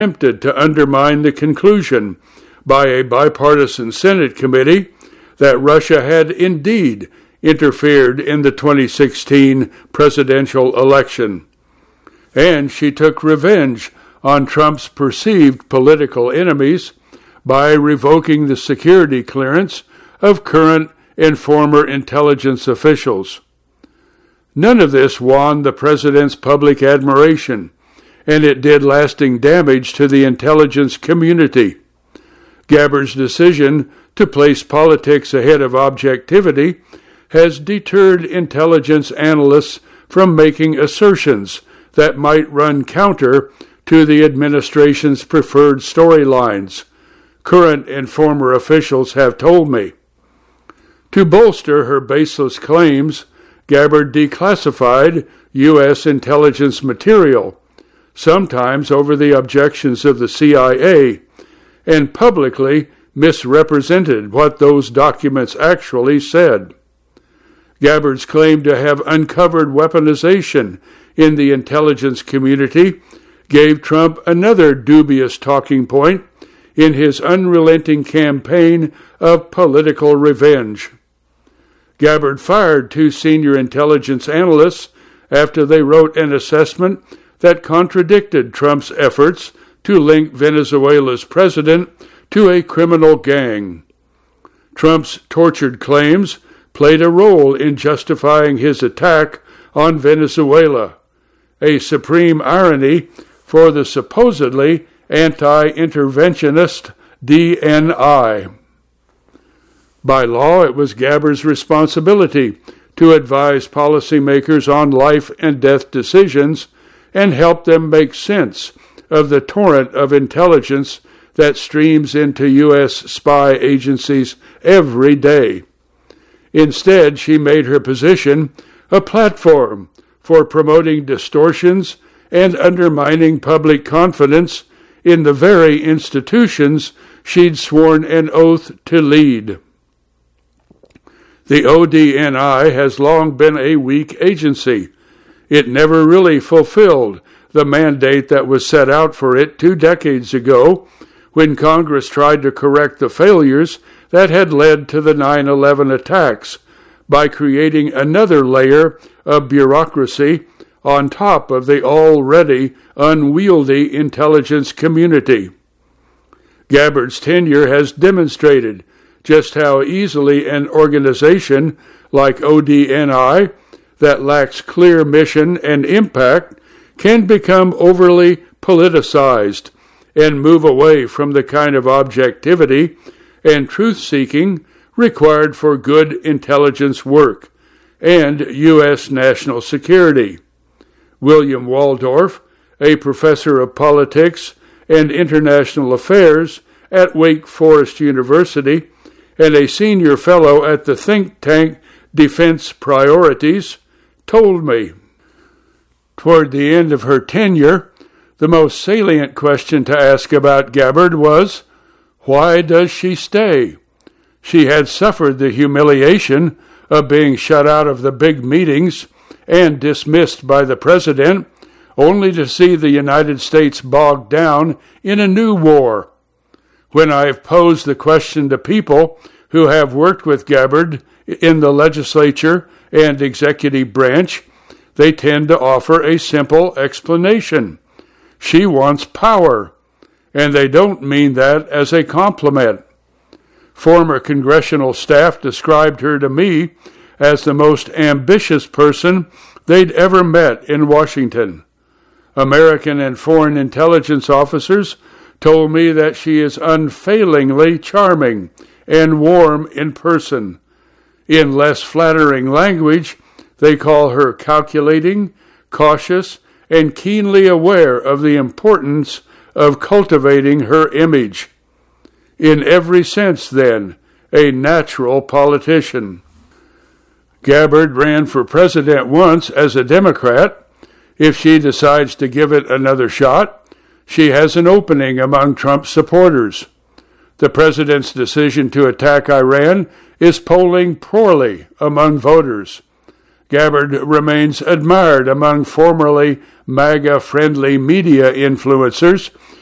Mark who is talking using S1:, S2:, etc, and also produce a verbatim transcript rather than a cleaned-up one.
S1: attempted to undermine the conclusion by a bipartisan Senate committee that Russia had indeed interfered in the twenty sixteen presidential election. And she took revenge on Trump's perceived political enemies by revoking the security clearance of current and former intelligence officials. None of this won the president's public admiration, and it did lasting damage to the intelligence community. Gabbard's decision to place politics ahead of objectivity has deterred intelligence analysts from making assertions that might run counter to the administration's preferred storylines, current and former officials have told me. To bolster her baseless claims, Gabbard declassified U S intelligence material, sometimes over the objections of the C I A, and publicly misrepresented what those documents actually said. Gabbard's claim to have uncovered weaponization in the intelligence community gave Trump another dubious talking point in his unrelenting campaign of political revenge. Gabbard fired two senior intelligence analysts after they wrote an assessment that contradicted Trump's efforts to link Venezuela's president to a criminal gang. Trump's tortured claims played a role in justifying his attack on Venezuela, a supreme irony for the supposedly anti-interventionist D N I. By law, it was Gabbard's responsibility to advise policymakers on life and death decisions and help them make sense of the torrent of intelligence that streams into U S spy agencies every day. Instead, she made her position a platform for promoting distortions and undermining public confidence in the very institutions she'd sworn an oath to lead. The O D N I has long been a weak agency. It never really fulfilled the mandate that was set out for it two decades ago when Congress tried to correct the failures that had led to the nine eleven attacks by creating another layer of bureaucracy on top of the already unwieldy intelligence community. Gabbard's tenure has demonstrated just how easily an organization like O D N I that lacks clear mission and impact can become overly politicized and move away from the kind of objectivity and truth-seeking required for good intelligence work and U S national security. William Waldorf, a professor of politics and international affairs at Wake Forest University and a senior fellow at the think tank Defense Priorities, told me. Toward the end of her tenure, the most salient question to ask about Gabbard was, why does she stay? She had suffered the humiliation of being shut out of the big meetings and dismissed by the president, only to see the United States bogged down in a new war. When I have posed the question to people who have worked with Gabbard in the legislature and executive branch, they tend to offer a simple explanation. She wants power, and they don't mean that as a compliment. Former congressional staff described her to me as the most ambitious person they'd ever met in Washington. American and foreign intelligence officers told me that she is unfailingly charming and warm in person. In less flattering language, they call her calculating, cautious, and keenly aware of the importance of cultivating her image. In every sense, then, a natural politician. Gabbard ran for president once as a Democrat. If she decides to give it another shot, she has an opening among Trump supporters. The president's decision to attack Iran is polling poorly among voters. Gabbard remains admired among formerly MAGA-friendly media influencers